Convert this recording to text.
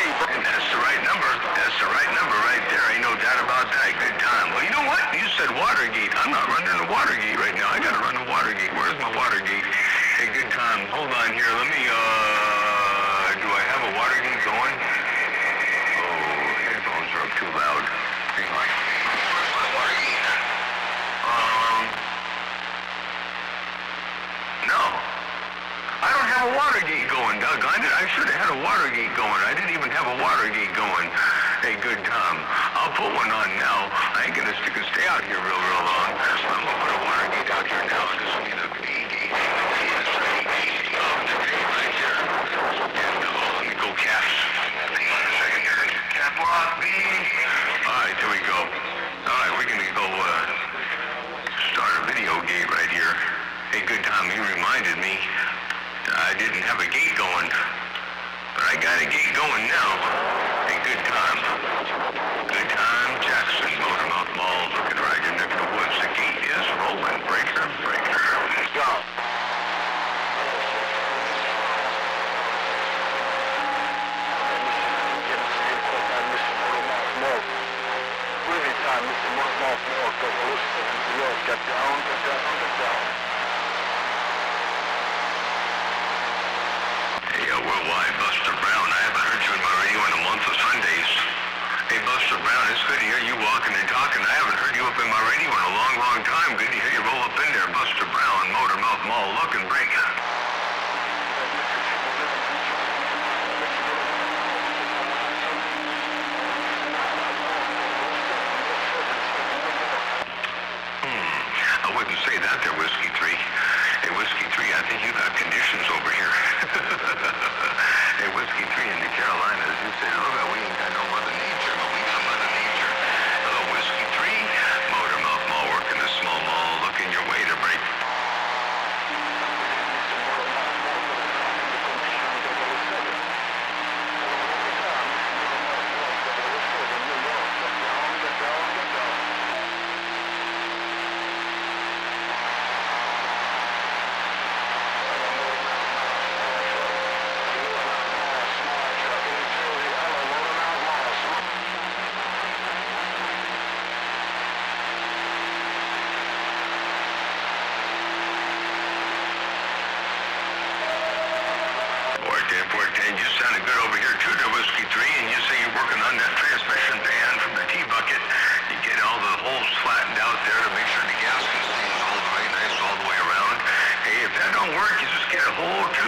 And that's the right number. That's the right number right there. Ain't no doubt about that. Good time. Well, you know what? You said Watergate. I'm not running the Watergate right now. I got to run the Watergate. Where's my Watergate? Hey, good time. Hold on here. Let me, do I have a Watergate going? Oh, headphones are up too loud. Hang on. Where's my Watergate? No. I don't have a Watergate going, doggone it. I should have had a Watergate going. I didn't even have a Watergate going. Hey, good time. I'll put one on now. I ain't gonna stay out here real long. I'm gonna put a Watergate out here now. This will be the B gate. Right here. Let me go, Caps. Hang on a second here. Cap lock B. All right, there we go. All right, we're gonna go start a video gate right here. Hey, good time. You reminded me. I didn't have a gate going, but I got a gate going now. Hey, good time. Good time, Jackson, Motormouth Mall, looking right your neck of the woods. The gate is rolling. Breaker, breaker. Let's go. Mr. Motormouth Mall, get down, get down, get down. Worldwide, Buster Brown. I haven't heard you in my radio in a month of Sundays. Hey, Buster Brown, it's good to hear you walking and talking. I haven't heard you up in my radio in a long, long time. Good to hear you roll up in there. Buster Brown, Motormouth Mall, looking break. I wouldn't say that there, Whiskey 3. Hey, Whiskey 3, I think you got conditions over here. Hey, Whiskey 3 in the Carolinas, you say, look, we ain't got no Mother Nature, but we got Mother Nature. Hello, Whiskey 3, Motormouth Mall, working the small mall, looking your way to break. You sounded good over here too, there, Whiskey 3, and you say you're working on that transmission pan from the T-bucket. You get all the holes flattened out there to make sure the gas can stay all the way nice all the way around. Hey, if that don't work, you just get a whole